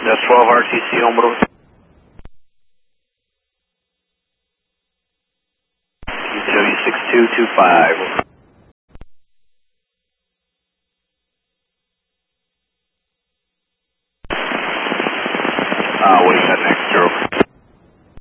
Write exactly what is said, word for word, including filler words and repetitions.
That's twelve R T C home road. U T W six two two five. Uh, what do you